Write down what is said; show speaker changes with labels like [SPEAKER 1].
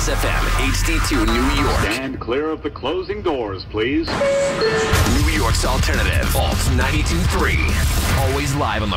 [SPEAKER 1] Kiss FM, HD2 New York.
[SPEAKER 2] Stand clear of the closing doors, please.
[SPEAKER 1] New York's alternative, Alt 92.3. Always live on the